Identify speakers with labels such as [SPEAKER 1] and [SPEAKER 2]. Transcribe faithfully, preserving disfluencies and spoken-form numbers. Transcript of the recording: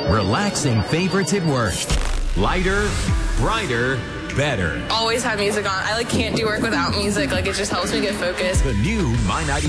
[SPEAKER 1] Relaxing favorites at work. Lighter, brighter, better.
[SPEAKER 2] Always have music on. I like can't do work without music. Like it just helps me get focused.
[SPEAKER 1] The new My ninety.